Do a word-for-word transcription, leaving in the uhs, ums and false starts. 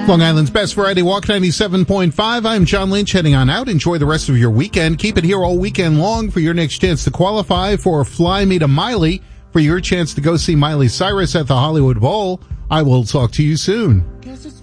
Long Island's Best Variety Walk ninety-seven point five. I'm John Lynch, heading on out. Enjoy the rest of your weekend. Keep it here all weekend long for your next chance to qualify for Fly Me to Miley, for your chance to go see Miley Cyrus at the Hollywood Bowl. I will talk to you soon.